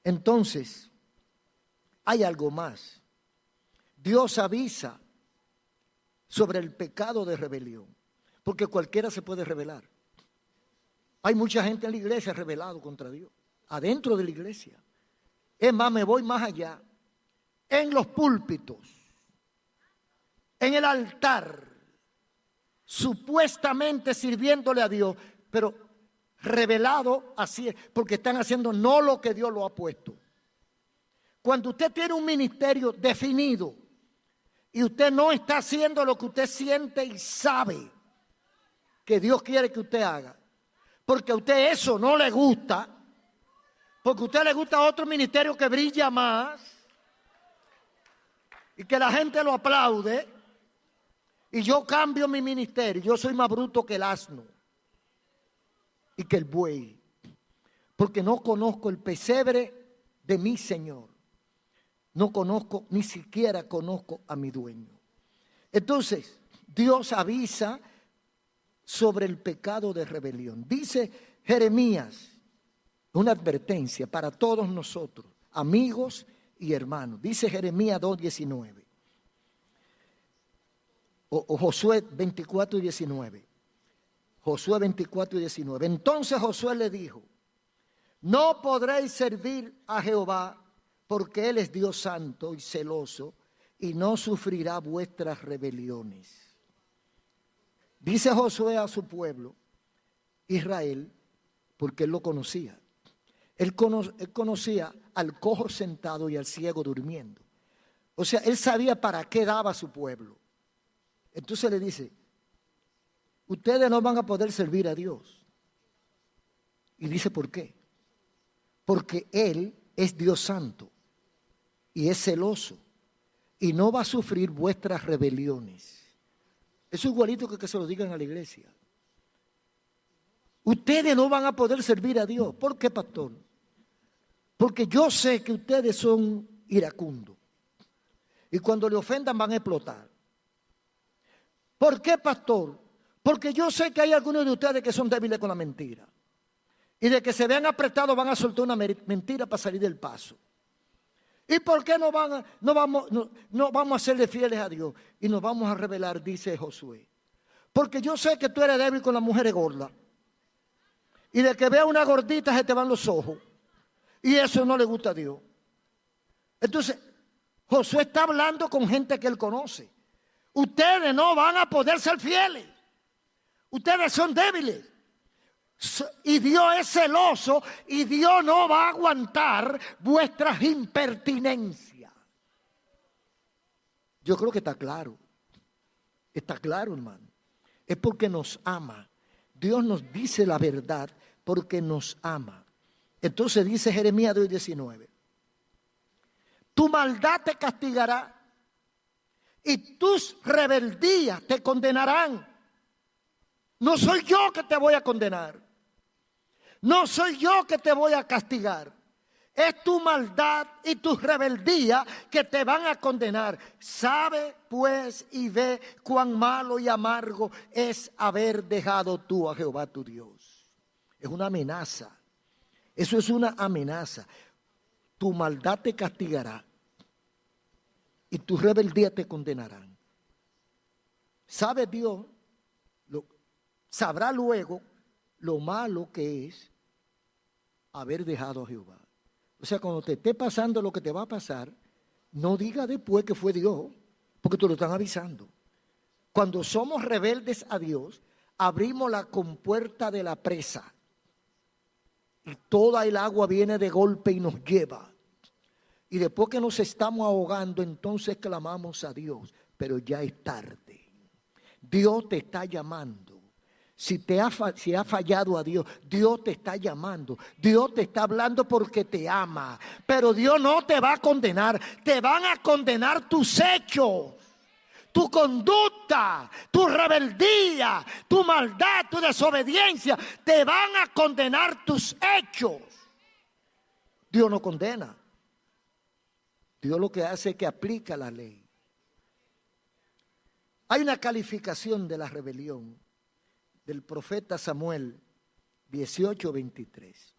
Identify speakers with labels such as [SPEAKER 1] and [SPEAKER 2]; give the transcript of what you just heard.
[SPEAKER 1] Entonces, hay algo más. Dios avisa sobre el pecado de rebelión, porque cualquiera se puede rebelar. Hay mucha gente en la iglesia rebelado contra Dios, adentro de la iglesia. Es más, me voy más allá. En los púlpitos, en el altar, supuestamente sirviéndole a Dios, pero rebelado así es, porque están haciendo no lo que Dios lo ha puesto. Cuando usted tiene un ministerio definido y usted no está haciendo lo que usted siente y sabe que Dios quiere que usted haga, porque a usted eso no le gusta, porque a usted le gusta otro ministerio que brilla más y que la gente lo aplaude, y yo cambio mi ministerio, yo soy más bruto que el asno y que el buey, porque no conozco el pesebre de mi Señor. No conozco, ni siquiera conozco a mi dueño. Entonces, Dios avisa sobre el pecado de rebelión. Dice Jeremías, una advertencia para todos nosotros, amigos y hermanos. Dice Jeremías 2:19. O Josué 24:19. Josué 24:19. Entonces Josué le dijo: no podréis servir a Jehová, porque Él es Dios santo y celoso, y no sufrirá vuestras rebeliones. Dice Josué a su pueblo, Israel, porque él lo conocía. Él conocía al cojo sentado y al ciego durmiendo. O sea, él sabía para qué daba a su pueblo. Entonces le dice: ustedes no van a poder servir a Dios. Y dice, ¿por qué? Porque Él es Dios santo y es celoso y no va a sufrir vuestras rebeliones. Eso es igualito que se lo digan a la iglesia. Ustedes no van a poder servir a Dios. ¿Por qué, pastor? Porque yo sé que ustedes son iracundos y cuando le ofendan van a explotar. ¿Por qué, pastor? Porque yo sé que hay algunos de ustedes que son débiles con la mentira. Y de que se vean apretados van a soltar una mentira para salir del paso. ¿Y por qué no vamos a serle fieles a Dios? Y nos vamos a rebelar, dice Josué. Porque yo sé que tú eres débil con las mujeres gordas. Y de que vea una gordita se te van los ojos. Y eso no le gusta a Dios. Entonces, Josué está hablando con gente que él conoce. Ustedes no van a poder ser fieles. Ustedes son débiles. Y Dios es celoso y Dios no va a aguantar vuestras impertinencias. Yo creo que está claro. Está claro, hermano. Es porque nos ama. Dios nos dice la verdad porque nos ama. Entonces dice Jeremías 2:19. Tu maldad te castigará y tus rebeldías te condenarán. No soy yo que te voy a condenar. No soy yo que te voy a castigar. Es tu maldad y tus rebeldías que te van a condenar. Sabe pues y ve cuán malo y amargo es haber dejado tú a Jehová tu Dios. Es una amenaza. Eso es una amenaza. Tu maldad te castigará y tus rebeldías te condenarán. ¿Sabe Dios? Sabrá luego lo malo que es haber dejado a Jehová. O sea, cuando te esté pasando lo que te va a pasar, no diga después que fue Dios, porque te lo están avisando. Cuando somos rebeldes a Dios, abrimos la compuerta de la presa y toda el agua viene de golpe y nos lleva. Y después que nos estamos ahogando, entonces clamamos a Dios, pero ya es tarde. Dios te está llamando. Si ha fallado a Dios, Dios te está llamando. Dios te está hablando porque te ama. Pero Dios no te va a condenar. Te van a condenar tus hechos, tu conducta, tu rebeldía, tu maldad, tu desobediencia. Te van a condenar tus hechos. Dios no condena. Dios lo que hace es que aplica la ley. Hay una calificación de la rebelión del profeta Samuel 18:23.